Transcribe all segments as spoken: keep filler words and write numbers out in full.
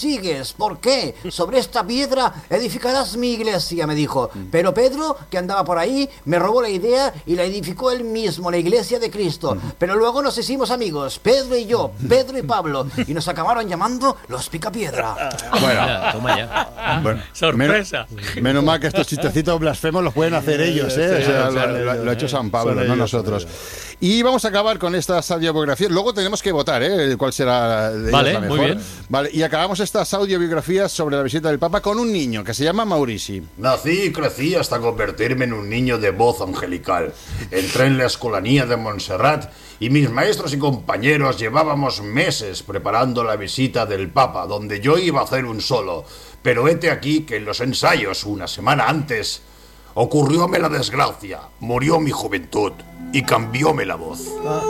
sigues? ¿Por qué? Sobre esta piedra edificarás mi iglesia, me dijo. Pero Pedro, que andaba por ahí, me robó la idea y la edificó él mismo, la iglesia de Cristo. Pero luego nos hicimos amigos, Pedro y yo, Pedro y Pablo, y nos acabaron llamando los Picapiedra. Bueno, toma ya. Bueno, sorpresa. Menos, menos mal que estos chistecitos blasfemos los pueden hacer ellos, ¿eh? O sea, lo, lo, lo ha hecho San Pablo, no nosotros. Y vamos a acabar con estas audiobiografías. Luego tenemos que votar, ¿eh? ¿Cuál será de vale, ellas la mejor? Muy bien. Vale, y acabamos estas audiobiografías sobre la visita del Papa con un niño que se llama Maurici. Nací y crecí hasta convertirme en un niño de voz angelical. Entré en la escolanía de Montserrat y mis maestros y compañeros llevábamos meses preparando la visita del Papa, donde yo iba a hacer un solo. Pero hete aquí que en los ensayos, una semana antes, ocurrióme la desgracia, murió mi juventud y cambióme la voz. Ah.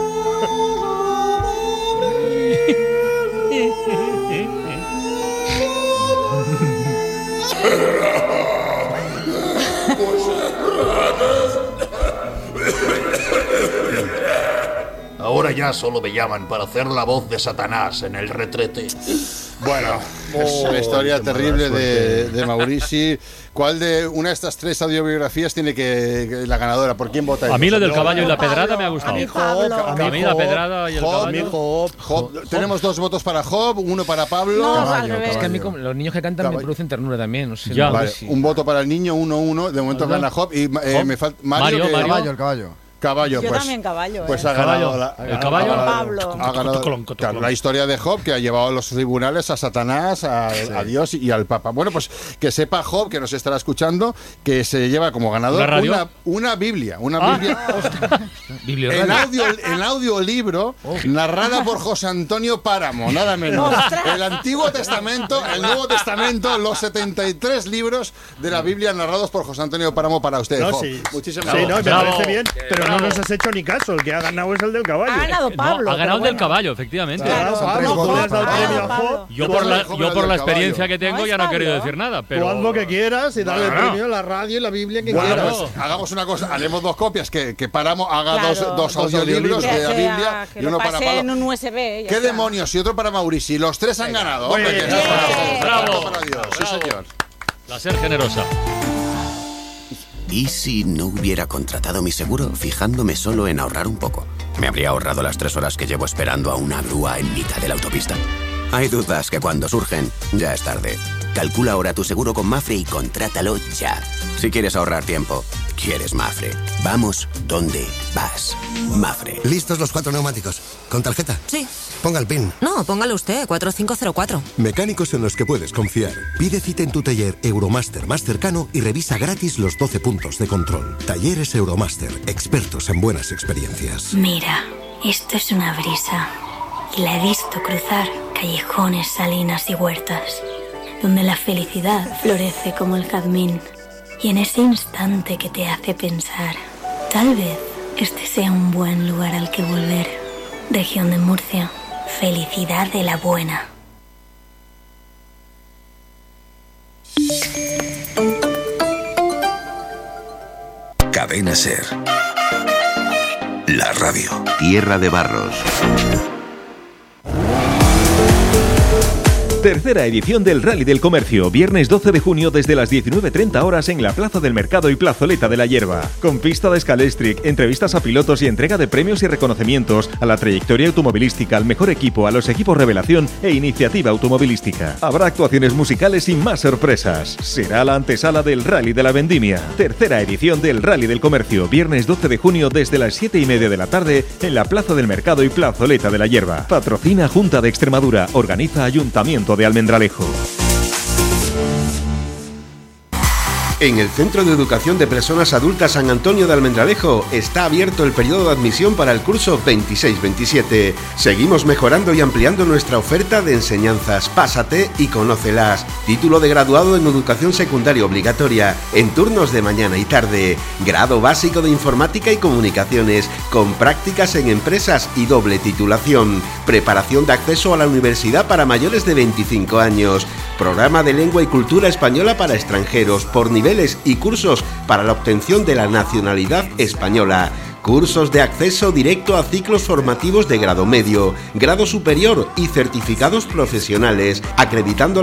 Ahora ya solo me llaman para hacer la voz de Satanás en el retrete. Bueno, es una historia terrible de, de Maurici. ¿Cuál de una de estas tres audiobiografías tiene que, que la ganadora? ¿Por quién votáis? A mí lo del caballo y la pedrada me ha gustado. A mí, Pablo. A mí la pedrada y el Job, caballo. Job, Job. Job. Tenemos dos votos para Job, uno para Pablo. No, caballo, al revés. Es que a mí como, los niños que cantan Caballo. me producen ternura también. No sé, Ya. no Vale, sé si- un voto para el niño, uno uno. De momento gana Job. Y eh, Job. me falta Mario, Mario. que- Mario. Caballo, el caballo. Caballo, Yo pues, también caballo, pues ¿eh? ha ganado Caballo. la, ha El ganado- caballo. ha ganado- Pablo. ha ganado, claro, la historia de Job, que ha llevado a los tribunales a Satanás, a, Sí. a Dios y al Papa. Bueno, pues que sepa Job, que nos estará escuchando, que se lleva como ganador ¿Una radio? una, una Biblia, una Ah. Biblia Biblioradio. en audio, en audiolibro, narrada por José Antonio Páramo, nada menos. El Antiguo Testamento, el Nuevo Testamento, los setenta y tres libros de la Biblia narrados por José Antonio Páramo para usted, No, Job. sí. Muchísimas Sí, no, gracias. me Bravo. parece bien, pero Bravo. no nos has hecho ni caso. El que ha ganado es el del caballo. Ha ganado Pablo. No, ha ganado el pero del bueno. caballo, efectivamente. Claro, Son tres Pablo, votos tú le has dado para el premio a Pablo. Job. Yo Tú por la, eres joven yo por del la caballo. experiencia que tengo No, ya no es quiero Pablo. decir nada, Tú pero haz lo que quieras y dale el Bueno. premio a la radio y la Biblia que Bueno, quieras. pues hagamos una cosa, haremos dos copias, que, que Páramo haga Claro. dos, dos Dos audiolibros audiolibros. de la Que Biblia sea- que y lo uno para pase Pablo. en un U S B. ya ¿Qué está. demonios? Y otro para Maurici. Los tres han ganado. Hombre, Bien. que Bien. Bravo. para Dios. Sí, Bravo. señor. la ser generosa. ¿Y si no hubiera contratado mi seguro fijándome solo en ahorrar un poco? ¿Me habría ahorrado las tres horas que llevo esperando a una grúa en mitad de la autopista? Hay dudas que cuando surgen, ya es tarde. Calcula ahora tu seguro con Mafre y contrátalo ya. Si quieres ahorrar tiempo, quieres Mafre. Vamos donde vas. Mafre. ¿Listos los cuatro neumáticos? ¿Con tarjeta? Sí. Ponga el PIN. No, póngalo usted, cuatro cinco cero cuatro. Mecánicos en los que puedes confiar. Pide cita en tu taller Euromaster más cercano y revisa gratis los doce puntos de control. Talleres Euromaster, expertos en buenas experiencias. Mira, esto es una brisa. Y la he visto cruzar callejones, salinas y huertas, donde la felicidad florece como el jazmín. Y en ese instante que te hace pensar, tal vez este sea un buen lugar al que volver. Región de Murcia, felicidad de la buena. Cadena Ser. La radio. Tierra de Barros. Tercera edición del Rally del Comercio, viernes doce de junio desde las diecinueve treinta horas en la Plaza del Mercado y Plazoleta de la Hierba. Con pista de Scalestric, entrevistas a pilotos y entrega de premios y reconocimientos a la trayectoria automovilística, al mejor equipo, a los equipos revelación e iniciativa automovilística. Habrá actuaciones musicales y más sorpresas. Será la antesala del Rally de la Vendimia. Tercera edición del Rally del Comercio, viernes doce de junio desde las siete y media de la tarde en la Plaza del Mercado y Plazoleta de la Hierba. Patrocina Junta de Extremadura, organiza Ayuntamiento de Almendralejo. En el Centro de Educación de Personas Adultas San Antonio de Almendralejo está abierto el periodo de admisión para el curso veintiséis veintisiete. Seguimos mejorando y ampliando nuestra oferta de enseñanzas. Pásate y conócelas. Título de graduado en Educación Secundaria Obligatoria, en turnos de mañana y tarde. Grado básico de Informática y Comunicaciones, con prácticas en empresas y doble titulación. Preparación de acceso a la universidad para mayores de veinticinco años. Programa de Lengua y Cultura Española para extranjeros, por niveles y cursos para la obtención de la nacionalidad española. Cursos de acceso directo a ciclos formativos de grado medio, grado superior y certificados profesionales, acreditando